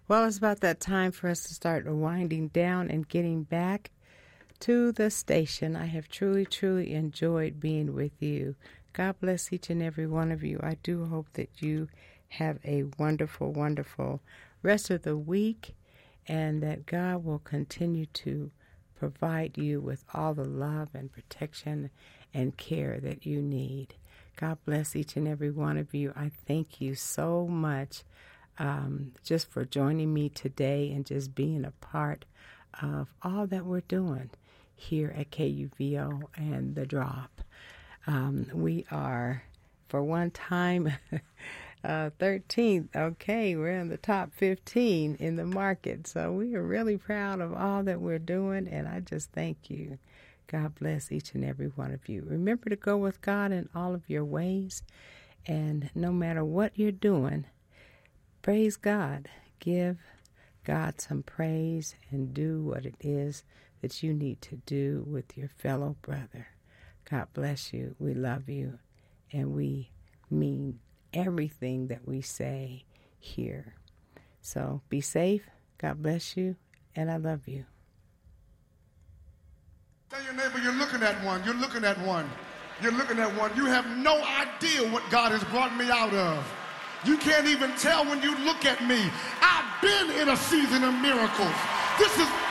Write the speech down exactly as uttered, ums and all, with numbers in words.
Well, it's about that time for us to start winding down and getting back to the station. I have truly, truly enjoyed being with you. God bless each and every one of you. I do hope that you have a wonderful, wonderful rest of the week, and that God will continue to provide you with all the love and protection and care that you need. God bless each and every one of you. I thank you so much um, just for joining me today and just being a part of all that we're doing here at K U V O and The Drop. Um, we are, for one time, uh, thirteenth. Okay, we're in the top fifteen in the market. So we are really proud of all that we're doing, and I just thank you. God bless each and every one of you. Remember to go with God in all of your ways, and no matter what you're doing, praise God. Give God some praise and do what it is that you need to do with your fellow brother. God bless you. We love you, and we mean everything that we say here. So be safe. God bless you, and I love you. Tell your neighbor you're looking at one. You're looking at one. You're looking at one. You have no idea what God has brought me out of. You can't even tell when you look at me. I've been in a season of miracles. This is